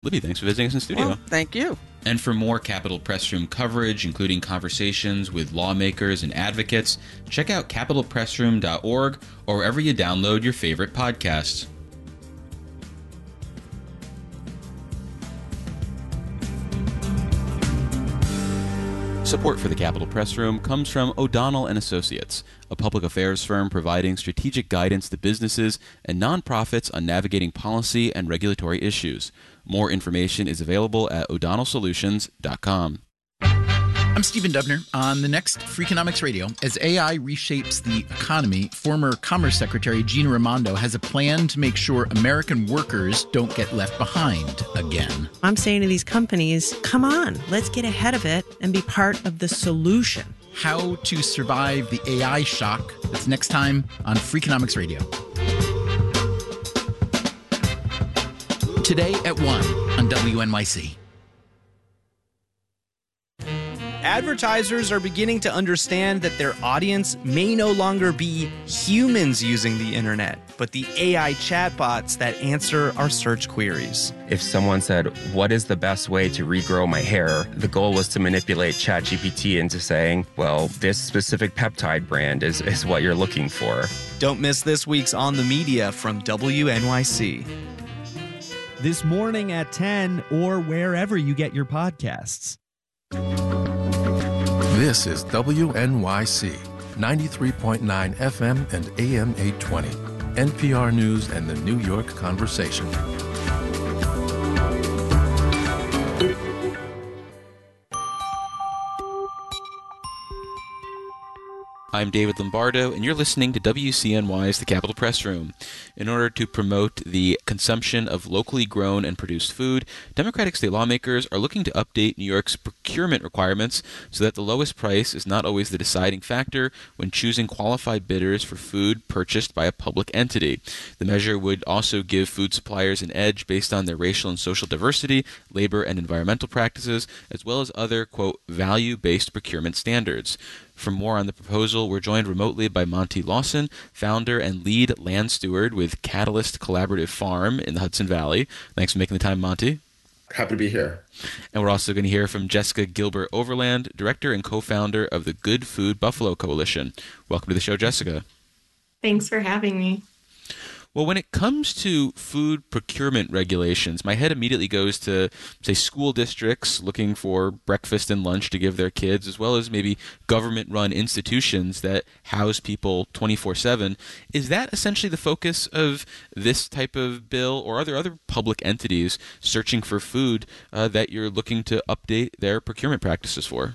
Libby, thanks for visiting us in the studio. Well, thank you. And for more Capitol Press Room coverage, including conversations with lawmakers and advocates, check out capitolpressroom.org or wherever you download your favorite podcasts. Support for the Capitol Press Room comes from O'Donnell & Associates, a public affairs firm providing strategic guidance to businesses and nonprofits on navigating policy and regulatory issues. More information is available at o'donnellsolutions.com. I'm Stephen Dubner. On the next Freakonomics Radio, as AI reshapes the economy, former Commerce Secretary Gina Raimondo has a plan to make sure American workers don't get left behind again. I'm saying to these companies, come on, let's get ahead of it and be part of the solution. How to survive the AI shock. That's next time on Freakonomics Radio. Today at 1 on WNYC. Advertisers are beginning to understand that their audience may no longer be humans using the internet, but the AI chatbots that answer our search queries. If someone said, what is the best way to regrow my hair? The goal was to manipulate ChatGPT into saying, well, this specific peptide brand is what you're looking for. Don't miss this week's On the Media from WNYC. This morning at 10 or wherever you get your podcasts. This is WNYC, 93.9 FM and AM 820, NPR News and the New York Conversation. I'm David Lombardo, and you're listening to WCNY's The Capitol Press Room. In order to promote the consumption of locally grown and produced food, Democratic state lawmakers are looking to update New York's procurement requirements so that the lowest price is not always the deciding factor when choosing qualified bidders for food purchased by a public entity. The measure would also give food suppliers an edge based on their racial and social diversity, labor and environmental practices, as well as other, quote, value-based procurement standards. For more on the proposal, we're joined remotely by Monty Lawson, founder and lead land steward with Catalyst Collaborative Farm in the Hudson Valley. Thanks for making the time, Monty. Happy to be here. And we're also going to hear from Jessica Gilbert Overland, director and co-founder of the Good Food Buffalo Coalition. Welcome to the show, Jessica. Thanks for having me. Well, when it comes to food procurement regulations, my head immediately goes to, say, school districts looking for breakfast and lunch to give their kids, as well as maybe government-run institutions that house people 24/7. Is that essentially the focus of this type of bill, or are there other public entities searching for food that you're looking to update their procurement practices for?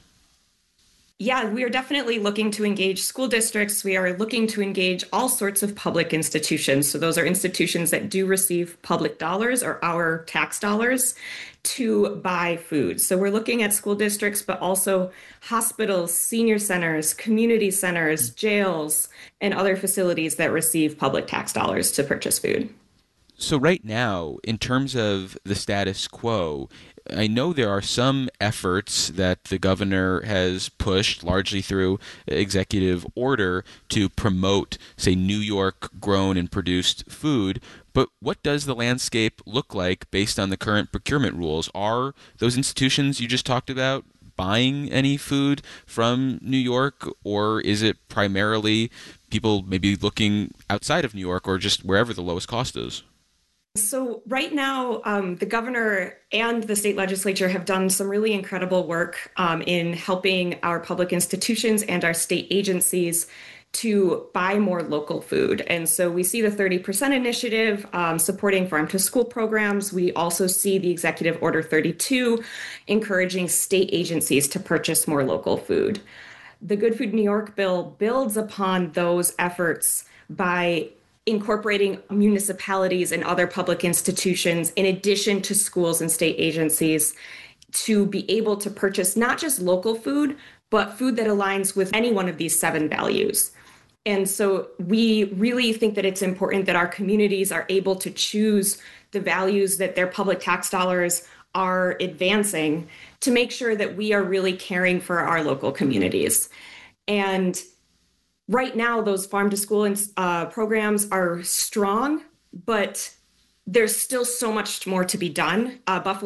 Yeah, we are definitely looking to engage school districts. We are looking to engage all sorts of public institutions. So those are institutions that do receive public dollars or our tax dollars to buy food. So we're looking at school districts, but also hospitals, senior centers, community centers, jails, and other facilities that receive public tax dollars to purchase food. So right now, in terms of the status quo, I know there are some efforts that the governor has pushed, largely through executive order, to promote, say, New York grown and produced food. But what does the landscape look like based on the current procurement rules? Are those institutions you just talked about buying any food from New York, or is it primarily people maybe looking outside of New York or just wherever the lowest cost is? So right now, the governor and the state legislature have done some really incredible work in helping our public institutions and our state agencies to buy more local food. And so we see the 30% initiative supporting farm to school programs. We also see the Executive Order 32 encouraging state agencies to purchase more local food. The Good Food New York bill builds upon those efforts by incorporating municipalities and other public institutions in addition to schools and state agencies to be able to purchase not just local food, but food that aligns with any one of these 7 values. And so we really think that it's important that our communities are able to choose the values that their public tax dollars are advancing to make sure that we are really caring for our local communities. And right now, those farm to school programs are strong, but there's still so much more to be done. Buffalo